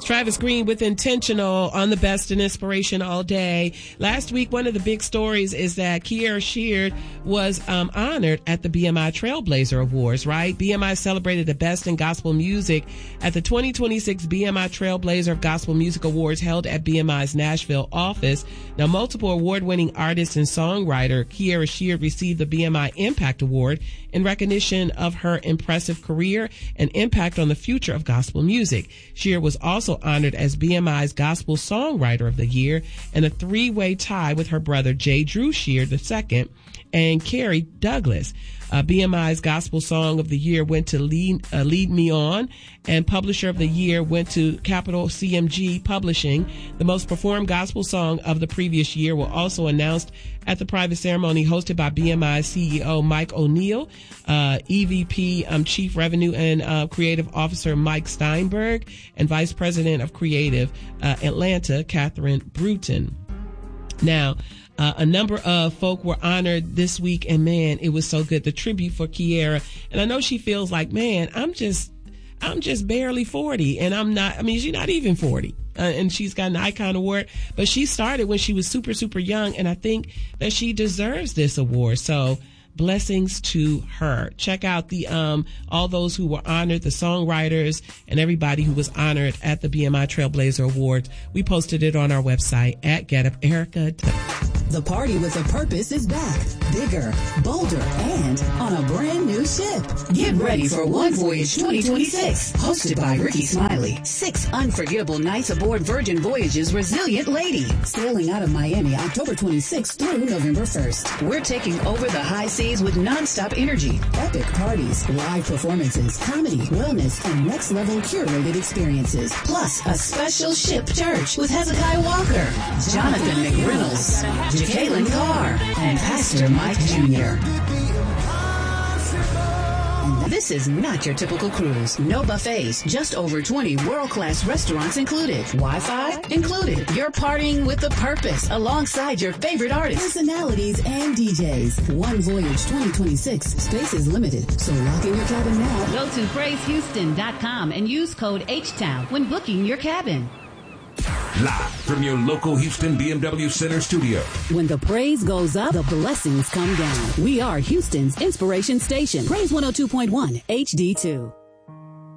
Travis Green with Intentional on the Best in Inspiration all day. Last week, one of the big stories is that Kierra Sheard was honored at the BMI Trailblazer Awards, right? BMI celebrated the best in gospel music at the 2026 BMI Trailblazer of Gospel Music Awards held at BMI's Nashville office. Now, multiple award-winning artist and songwriter Kierra Sheard received the BMI Impact Award in recognition of her impressive career and impact on the future of gospel music. Sheard was also honored as BMI's Gospel Songwriter of the Year in a three-way tie with her brother J. Drew Sheard II and Carrie Douglas. BMI's Gospel Song of the Year went to Lead Me On, and Publisher of the Year went to Capital CMG Publishing. The most performed gospel song of the previous year were also announced at the private ceremony hosted by BMI CEO Mike O'Neill, EVP Chief Revenue and Creative Officer Mike Steinberg, and Vice President of Creative Atlanta, Catherine Bruton. Now, a number of folk were honored this week, and man, it was so good. The tribute for Kierra, and I know she feels like, man, I'm just barely 40, and she's not even 40. And she's got an Icon Award, but she started when she was super, super young, and I think that she deserves this award. So blessings to her. Check out the all those who were honored, the songwriters and everybody who was honored at the BMI Trailblazer Awards. We posted it on our website at GetUpErica. The Party with a Purpose is back, bigger, bolder, and on a brand new ship. Get ready for One Voyage 2026, hosted by Ricky Smiley. 6 unforgettable nights aboard Virgin Voyage's Resilient Lady, sailing out of Miami October 26th through November 1st. We're taking over the high seas with nonstop energy, epic parties, live performances, comedy, wellness, and next-level curated experiences. Plus, a special ship church with Hezekiah Walker, Jonathan McReynolds, Jacqueline Carr, and Pastor Mike Jr. And this is not your typical cruise. No buffets, just over 20 world-class restaurants included. Wi-Fi included. You're partying with a purpose alongside your favorite artists, personalities, and DJs. One Voyage 2026. Space is limited, so lock in your cabin now. Go to PraiseHouston.com and use code HTOWN when booking your cabin. Live from your local Houston BMW Center studio. When the praise goes up, the blessings come down. We are Houston's inspiration station. Praise 102.1 HD2.